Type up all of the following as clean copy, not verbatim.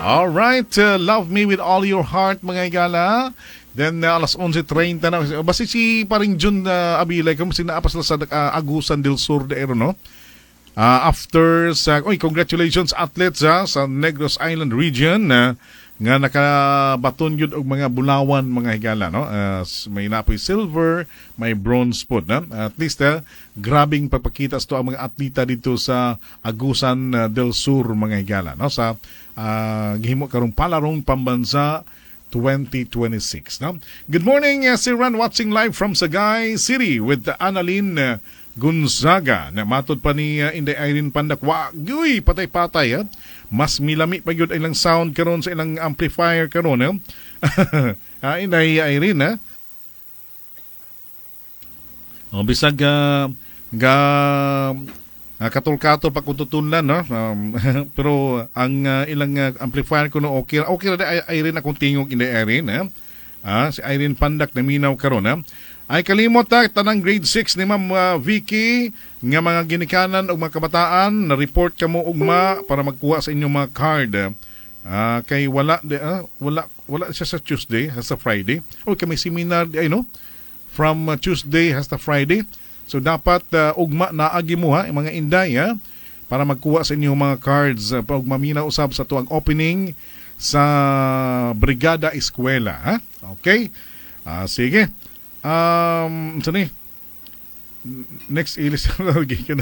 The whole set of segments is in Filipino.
Alright, Love Me With All Your Heart, mga igala. Then, alas 11:30 na. Basta si paring Jun Abilay, kung sinaapas na sa Agusan del Sur de Ero, no? After sa, congratulations athletes sa Negros Island region nga nakabaton yun og mga bulawan, mga higala, no? May napoy silver, may bronze po, no? At least grabing pagpakita sa ang mga atleta dito sa Agusan del Sur, mga higala, no? Sa gihimo karong palarong pambansa 2026, no? Good morning, Sir Ron, watching live from Sagay City with Annalyn Gonzaga. Na matod pa ni Inday Irene Pandak. Wagoy, patay-patay. Mas milami pa yun ilang sound karon sa ilang amplifier karon. Inday Irene. Bisag katol-katol pagkututunan, no? Pero ang ilang amplifier ko no okay na Irene akong tingog Inday Irene. Si Irene Pandak na minaw karon. Ay kalimot tanang grade 6 ni Ma'am Vicky nga mga ginikanan o mga kabataan na report kamo ugma para magkuha sa inyong mga card. Kay wala siya sa Tuesday hasta Friday. Kami seminar from Tuesday hasta Friday. So dapat ugma naagi mo mga inday para magkuha sa inyong mga cards pag mamina usab sa tuang opening sa Brigada Eskwela. Okay? Sige. Next ilis lagi ka na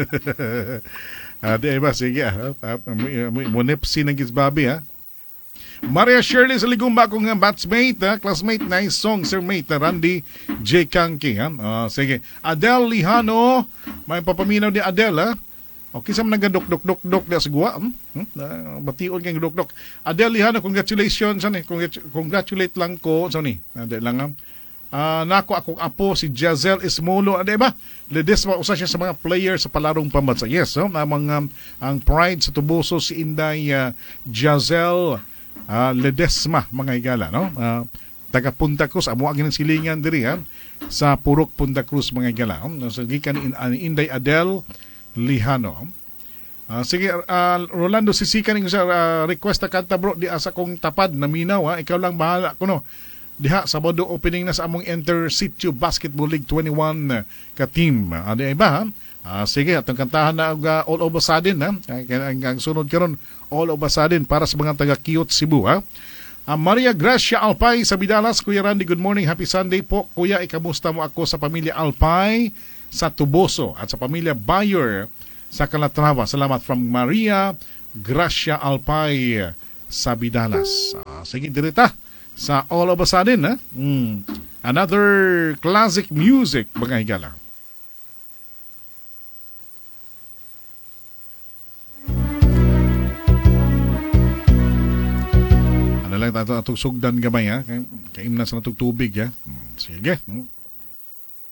di ba, sige munipsi ng Gizbabi Maria Shirley sa Ligumba akong batchmate, classmate, nice song sir mate Randy J. Kanki sige. Adele Lihano, may papaminaw ni Adele okay, sa mga dok na sigwa bation kang dok Adele Lihano, congratulations congratulate lang ko Adele lang nako akong apo si Jazel Ismolo, di ba? Ledesma usa siya sa mga player sa palarong pambansa. Yes, ang pride sa Tubuso si Inday Jazel Ledesma, mga igala, no? Taga Punta Cruz, amo ang silingan diri sa Purok Punta Cruz, mga igala. So gikan Inday Adele Lihano. Sige, Rolando Sisikan ning sa request ta kanta bro di asa kong tapad na minaw ikaw lang bahala kuno. Diha, Sabado opening na sa among Inter-Sitio Basketball League 21 ka team. Di ba? Sige, atong kantahan na all of a sudden. Ang sunod karon all of a sudden para sa mga taga-Kiyot, Cebu. Maria Gracia Alpay sa Bidalas. Kuya Randy, good morning. Happy Sunday po. Kuya, ikamusta mo ako sa pamilya Alpay sa Tuboso at sa pamilya Bayer sa Calatrava. Salamat from Maria Gracia Alpay sa Bidalas. Sige, dirita sa all of a sudden, another classic music, mga higala. Ano lang, itong sugdan gamay, kaim na sa natong tubig, Sige.